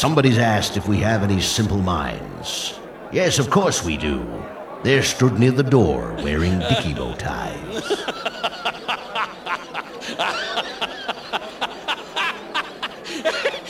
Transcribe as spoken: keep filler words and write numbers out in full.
Somebody's asked if we have any simple minds. Yes, of course we do. They're stood near the door wearing dicky bow ties.